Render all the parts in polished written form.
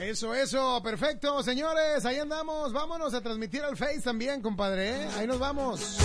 Eso, perfecto, señores, ahí andamos, vámonos a transmitir al Face también, compadre, ¿eh? Ahí nos vamos.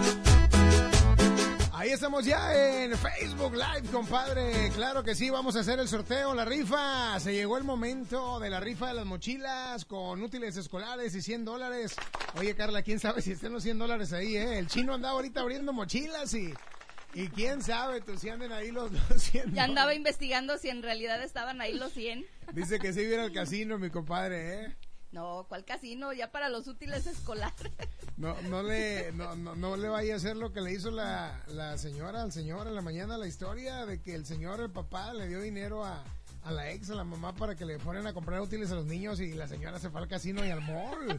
Ahí estamos ya en Facebook Live, compadre. Claro que sí, vamos a hacer el sorteo, la rifa. Se llegó el momento de la rifa de las mochilas con útiles escolares y $100. Oye, Carla, quién sabe si estén los $100 ahí, ¿eh? El chino andaba ahorita abriendo mochilas y quién sabe, tú si anden ahí los $100. Ya andaba investigando si en realidad estaban ahí los 100. Dice que sí iba al casino, mi compadre, ¿eh? No, ¿cuál casino? Ya para los útiles escolares. No le vaya a hacer lo que le hizo la señora al señor en la mañana, la historia de que el papá, le dio dinero a la ex, a la mamá, para que le fueran a comprar útiles a los niños y la señora se fue al casino y al mall.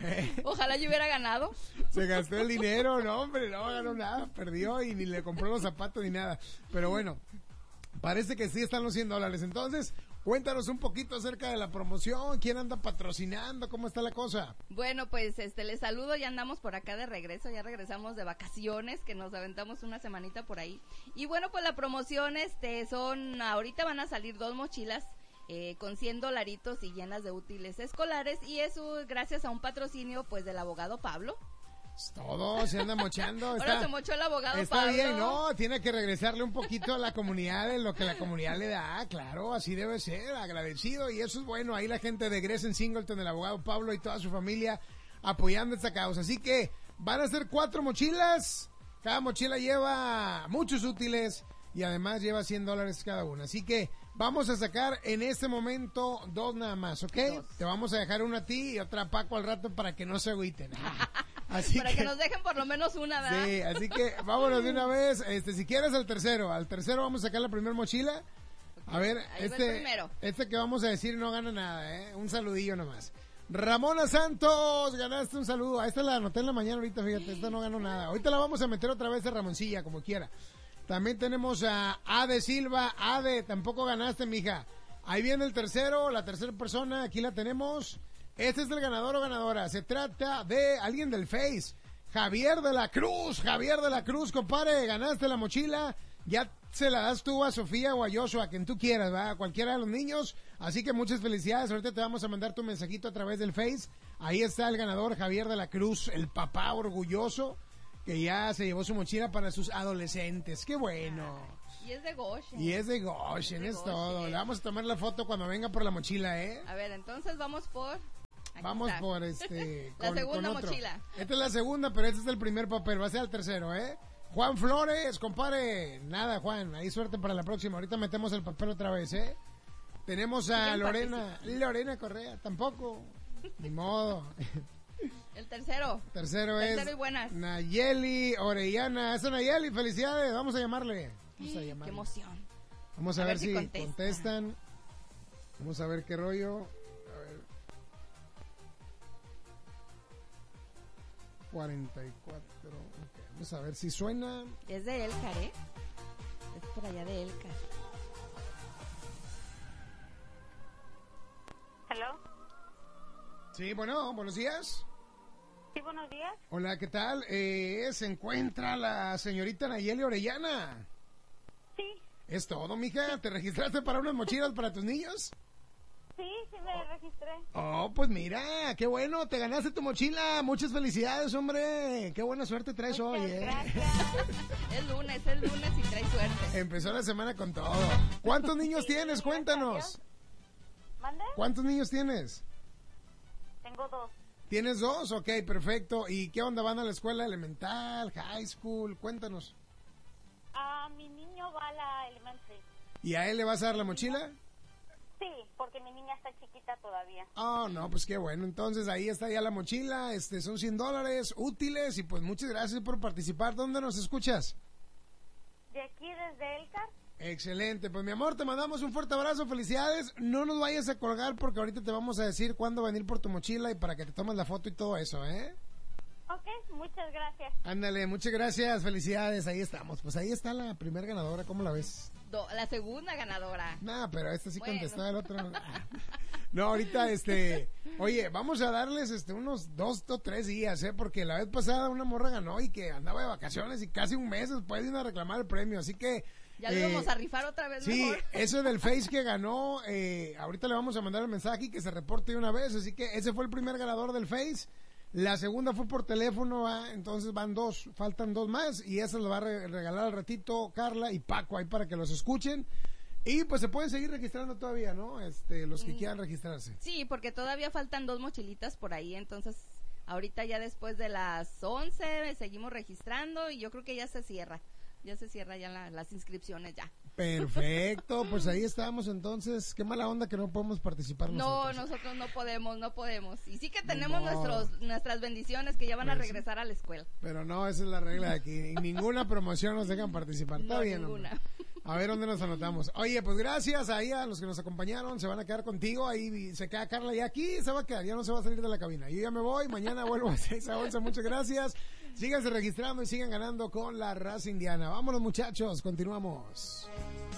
Ojalá yo hubiera ganado. Se gastó el dinero, no, hombre, no ganó nada, perdió y ni le compró los zapatos ni nada. Pero bueno, parece que sí están los $100. Entonces, cuéntanos un poquito acerca de la promoción, quién anda patrocinando, cómo está la cosa. Bueno, pues les saludo, ya andamos por acá de regreso, ya regresamos de vacaciones, que nos aventamos una semanita por ahí. Y bueno, pues la promoción ahorita van a salir 2 mochilas con $100 y llenas de útiles escolares, y eso gracias a un patrocinio pues del abogado Pablo. Todo se anda mochando. Ahora se mochó el abogado está Pablo. Bien, no, tiene que regresarle un poquito a la comunidad de lo que la comunidad le da, claro, así debe ser, agradecido, y eso es bueno, ahí la gente de Gress en Singleton, el abogado Pablo y toda su familia apoyando esta causa, así que van a ser 4 mochilas, cada mochila lleva muchos útiles y además lleva $100 cada una, así que vamos a sacar en este momento 2 nada más, ¿ok? 2. Te vamos a dejar una a ti y otra a Paco al rato para que no se agüiten. Así para que nos dejen por lo menos una, ¿verdad? Sí, así que vámonos de una vez. Si quieres al tercero vamos a sacar la primera mochila. A ver, este que vamos a decir no gana nada, ¿eh? Un saludillo nomás. Ramona Santos, ganaste un saludo. Esta la anoté en la mañana ahorita, fíjate, esta no ganó nada. Ahorita la vamos a meter otra vez a Ramoncilla, como quiera. También tenemos a Ade Silva. Ade, tampoco ganaste, mija. Ahí viene el tercero, la tercera persona, aquí la tenemos. Este es el ganador o ganadora. Se trata de alguien del Face. Javier de la Cruz, compadre, ganaste la mochila. Ya se la das tú a Sofía o a Joshua, a quien tú quieras, ¿verdad? A cualquiera de los niños. Así que muchas felicidades. Ahorita te vamos a mandar tu mensajito a través del Face. Ahí está el ganador, Javier de la Cruz, el papá orgulloso, que ya se llevó su mochila para sus adolescentes. ¡Qué bueno! Y es de Goshen. Es todo. Le vamos a tomar la foto cuando venga por la mochila, ¿eh? A ver, entonces vamos por... Vamos por la segunda mochila. Esta es la segunda, pero este es el primer papel, va a ser el tercero, ¿eh? Juan Flores, compadre. Nada, Juan, ahí suerte para la próxima. Ahorita metemos el papel otra vez, ¿eh? Tenemos a Lorena Correa, tampoco. Ni modo. El tercero es y buenas. Nayeli Orellana. Esa Nayeli, felicidades, vamos a llamarle. Qué emoción. Vamos a ver si contestan. Vamos a ver qué rollo. 44. Okay. Vamos a ver si suena. Es de Elcar, ¿eh? Es por allá de Elcar. ¿Hello? Sí, bueno, buenos días. Sí, buenos días. Hola, ¿qué tal? Se encuentra la señorita Nayeli Orellana. Sí. ¿Es todo, mija? ¿Te registraste para unas mochilas para tus niños? Sí, me registré. Oh, pues mira, qué bueno, te ganaste tu mochila. Muchas felicidades, hombre. Qué buena suerte traes hoy, Gracias. Es lunes y traes suerte. Empezó la semana con todo. ¿Cuántos niños tienes? Cuéntanos. ¿Mande? ¿Cuántos niños tienes? Tengo 2. ¿Tienes 2? Ok, perfecto. ¿Y qué onda? ¿Van a la escuela elemental, high school? Cuéntanos. Mi niño va a la elementary. ¿Y a él le vas a dar la mochila? Sí, porque mi niña está chiquita todavía. Oh, no, pues qué bueno. Entonces ahí está ya la mochila. Son $100 útiles y pues muchas gracias por participar. ¿Dónde nos escuchas? De aquí, desde Elcar. Excelente. Pues mi amor, te mandamos un fuerte abrazo. Felicidades. No nos vayas a colgar porque ahorita te vamos a decir cuándo venir por tu mochila y para que te tomes la foto y todo eso, ¿eh? Ok, muchas gracias. Ándale, muchas gracias. Felicidades. Ahí estamos. Pues ahí está la primera ganadora. ¿Cómo la ves? La segunda ganadora. No, pero esta sí contestó, el otro no. No, ahorita, oye, vamos a darles, unos 2 o 3 días, porque la vez pasada una morra ganó y que andaba de vacaciones y casi un mes después vino a reclamar el premio, así que Ya lo vamos a rifar otra vez. Sí, mejor. eso del Face que ganó, ahorita le vamos a mandar el mensaje y que se reporte de una vez, así que ese fue el primer ganador del Face. La segunda fue por teléfono, entonces van 2, faltan 2 más y esa lo va a regalar al ratito Carla y Paco ahí para que los escuchen. Y pues se pueden seguir registrando todavía, ¿no? Los que quieran registrarse. Sí, porque todavía faltan 2 mochilitas por ahí, entonces ahorita ya después de las 11 seguimos registrando y yo creo que ya se cierra ya las inscripciones ya. Perfecto, pues ahí estamos entonces. Qué mala onda que no podemos participar nosotros. No, nosotros no podemos. Y sí que tenemos nuestras bendiciones que ya van a regresar a la escuela. Pero no, esa es la regla de aquí. En ninguna promoción nos dejan participar. Está bien, ninguna. Hombre. A ver dónde nos anotamos. Oye, pues gracias ahí a los que nos acompañaron. Se van a quedar contigo. Ahí se queda Carla y aquí se va a quedar. Ya no se va a salir de la cabina. Yo ya me voy. Mañana vuelvo a 6 a 11. Muchas gracias. Síganse registrando y sigan ganando con la raza indiana. Vámonos, muchachos. Continuamos.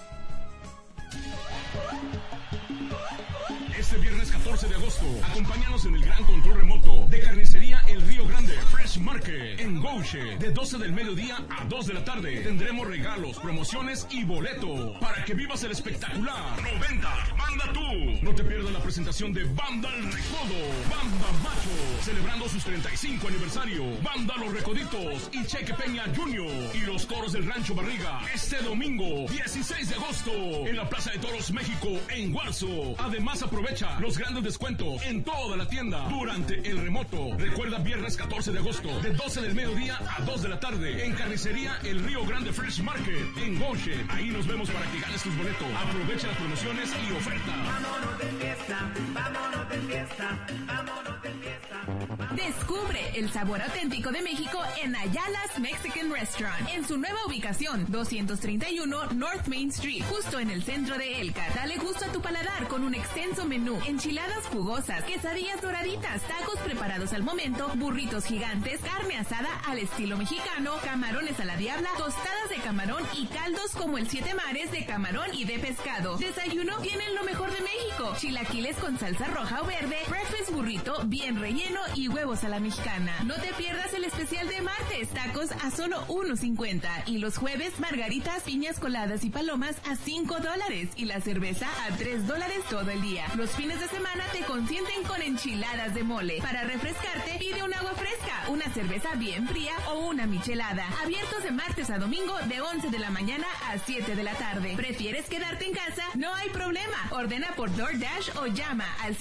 Este viernes 14 de agosto, acompáñanos en el gran control remoto de Carnicería El Río Grande Fresh Market en Gouche. De 12 del mediodía a 2 de la tarde tendremos regalos, promociones y boleto para que vivas el espectacular 90 Banda Tú. No te pierdas la presentación de Banda El Recodo, Banda Macho, celebrando sus 35 aniversario, Banda Los Recoditos y Cheque Peña Junior y los Toros del Rancho Barriga este domingo 16 de agosto en la Plaza de Toros México en Guarzo. Además aprovecha los grandes descuentos en toda la tienda durante el remoto. Recuerda viernes 14 de agosto de 12 del mediodía a 2 de la tarde en Carnicería El Río Grande Fresh Market en Gouche. Ahí nos vemos para que ganes tus boletos. Aprovecha las promociones y ofertas. Vámonos de fiesta, vámonos de fiesta, vámonos de fiesta. Descubre el sabor auténtico de México en Ayala's Mexican Restaurant, en su nueva ubicación, 231 North Main Street, justo en el centro de Elkhart. Dale gusto a tu paladar con un extenso menú, enchiladas jugosas, quesadillas doraditas, tacos preparados al momento, burritos gigantes, carne asada al estilo mexicano, camarones a la diabla, tostadas de camarón y caldos como el 7 mares de camarón y de pescado. Desayuno, tienen lo mejor de México, chilaquiles con salsa roja o verde, breakfast burrito bien relleno y huevos a la mexicana. No te pierdas el especial de martes, tacos a solo $1.50 y los jueves margaritas, piñas coladas y palomas a $5 y la cerveza a $3 todo el día. Los fines de semana te consienten con enchiladas de mole. Para refrescarte, pide un agua fresca, una cerveza bien fría o una michelada. Abiertos de martes a domingo de 11 de la mañana a 7 de la tarde. ¿Prefieres quedarte en casa? No hay problema. Ordena por DoorDash o llama al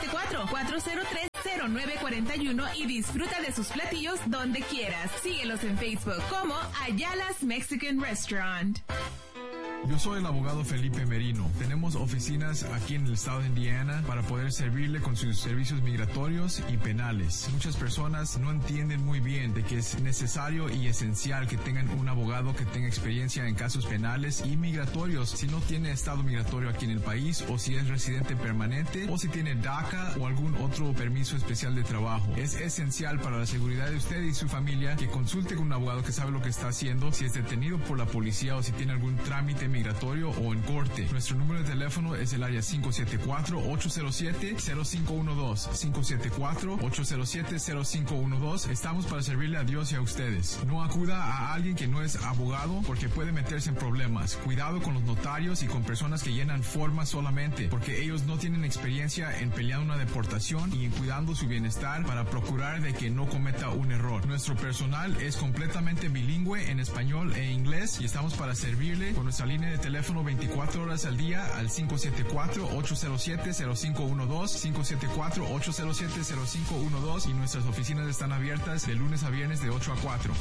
574-403-0941 y disfruta de sus platillos donde quieras. Síguelos en Facebook como Ayala's Mexican Restaurant. Yo soy el abogado Felipe Merino. Tenemos oficinas aquí en el estado de Indiana para poder servirle con sus servicios migratorios y penales. Muchas personas no entienden muy bien de que es necesario y esencial que tengan un abogado que tenga experiencia en casos penales y migratorios si no tiene estado migratorio aquí en el país o si es residente permanente o si tiene DACA o algún otro permiso especial de trabajo. Es esencial para la seguridad de usted y su familia que consulte con un abogado que sabe lo que está haciendo, si es detenido por la policía o si tiene algún trámite migratorio o en corte. Nuestro número de teléfono es el área 574-807-0512. 574-807-0512. Estamos para servirle a Dios y a ustedes. No acuda a alguien que no es abogado porque puede meterse en problemas. Cuidado con los notarios y con personas que llenan formas solamente porque ellos no tienen experiencia en pelear una deportación y en cuidando su bienestar para procurar de que no cometa un error. Nuestro personal es completamente bilingüe en español e inglés y estamos para servirle con nuestra línea de teléfono 24 horas al día al 574-807-0512, 574-807-0512 y nuestras oficinas están abiertas de lunes a viernes de 8 a 4.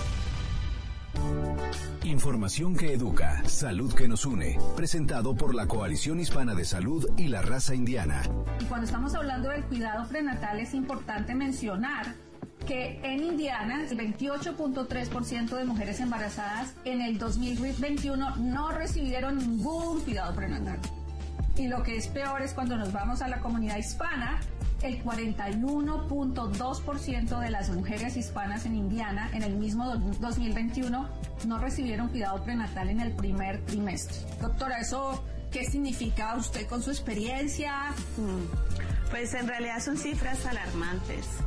Información que educa, salud que nos une. Presentado por la Coalición Hispana de Salud y la Raza Indiana. Y cuando estamos hablando del cuidado prenatal es importante mencionar que en Indiana el 28.3% de mujeres embarazadas en el 2021 no recibieron ningún cuidado prenatal. Y lo que es peor es cuando nos vamos a la comunidad hispana, el 41.2% de las mujeres hispanas en Indiana en el mismo 2021 no recibieron cuidado prenatal en el primer trimestre. Doctora, ¿eso qué significa usted con su experiencia? Pues en realidad son cifras alarmantes.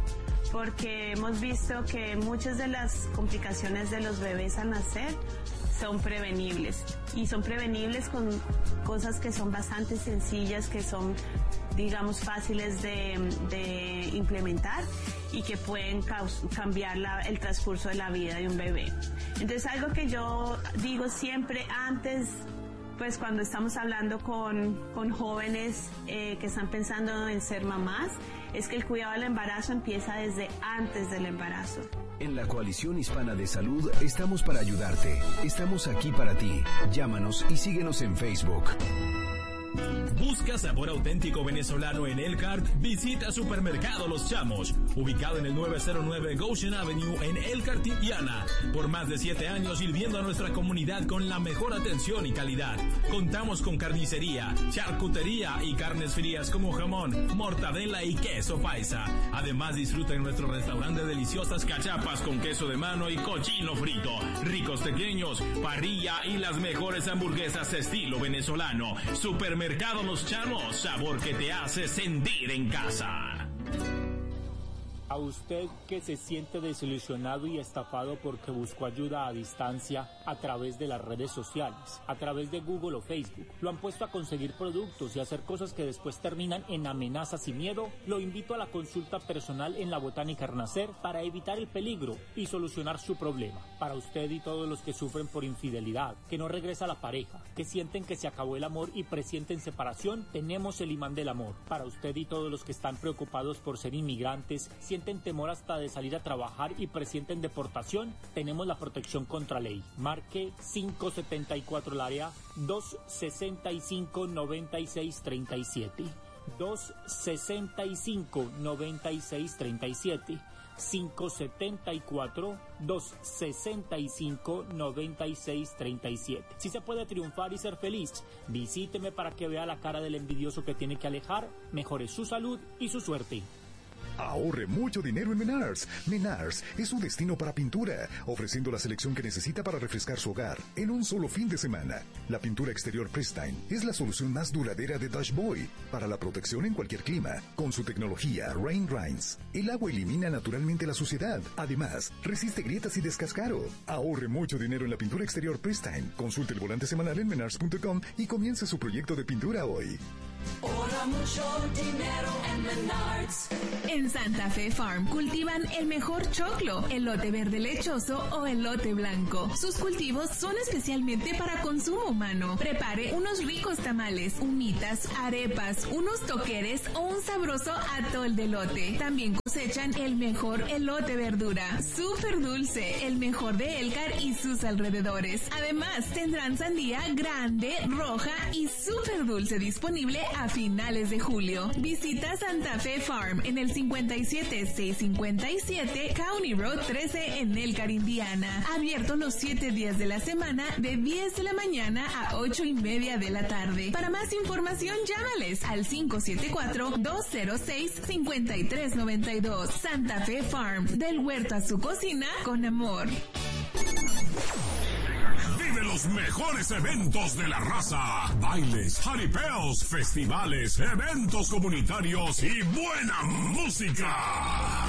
porque hemos visto que muchas de las complicaciones de los bebés al nacer son prevenibles, y son prevenibles con cosas que son bastante sencillas, que son, digamos, fáciles de implementar y que pueden cambiar el transcurso de la vida de un bebé. Entonces, algo que yo digo siempre antes, pues cuando estamos hablando con jóvenes que están pensando en ser mamás, es que el cuidado del embarazo empieza desde antes del embarazo. En la Coalición Hispana de Salud estamos para ayudarte. Estamos aquí para ti. Llámanos y síguenos en Facebook. Busca sabor auténtico venezolano en Elkhart. Visita Supermercado Los Chamos, ubicado en el 909 Goshen Avenue en Elkhart, Indiana. Por más de 7 años sirviendo a nuestra comunidad con la mejor atención y calidad. Contamos con carnicería, charcutería y carnes frías como jamón, mortadela y queso paisa. Además, disfruta en nuestro restaurante deliciosas cachapas con queso de mano y cochino frito, ricos pequeños, parrilla y las mejores hamburguesas estilo venezolano. Supermercado Los Chamos, sabor que te hace sentir en casa. A usted que se siente desilusionado y estafado porque buscó ayuda a distancia a través de las redes sociales, a través de Google o Facebook, lo han puesto a conseguir productos y hacer cosas que después terminan en amenazas y miedo, lo invito a la consulta personal en la Botánica Renacer para evitar el peligro y solucionar su problema. Para usted y todos los que sufren por infidelidad, que no regresa la pareja, que sienten que se acabó el amor y presienten separación, tenemos el imán del amor. Para usted y todos los que están preocupados por ser inmigrantes, sienten temor hasta de salir a trabajar y presienten deportación, tenemos la protección contra ley. Marque 574 el área 265-9637. 265-9637. 574-265-9637. Si se puede triunfar y ser feliz, visíteme para que vea la cara del envidioso que tiene que alejar, mejore su salud y su suerte. Ahorre mucho dinero en Menards. Menards es su destino para pintura, ofreciendo la selección que necesita para refrescar su hogar en un solo fin de semana. La pintura exterior Prestine es la solución más duradera de Dutch Boy para la protección en cualquier clima. Con su tecnología Rain Rinse, el agua elimina naturalmente la suciedad. Además, resiste grietas y descascaro. Ahorre mucho dinero en la pintura exterior Prestine. Consulte el volante semanal en menards.com y comience su proyecto de pintura hoy. Ahorra mucho dinero en Menards. En Santa Fe Farm cultivan el mejor choclo, elote verde lechoso o elote blanco. Sus cultivos son especialmente para consumo humano. Prepare unos ricos tamales, humitas, arepas, unos toqueres o un sabroso atol de elote. También cosechan el mejor elote verdura, súper dulce, el mejor de Elkhart y sus alrededores. Además, tendrán sandía grande, roja y súper dulce disponible a finales de julio. Visita Santa Fe Farm en el 57657 County Road 13 en Elkhart, Indiana. Abierto los 7 días de la semana de 10 de la mañana a 8:30 de la tarde. Para más información, llámales al 574-206-5392. Santa Fe Farm, del huerto a su cocina con amor. Vive los mejores eventos de la raza. Bailes, jaripeos, festivales, eventos comunitarios y buena música.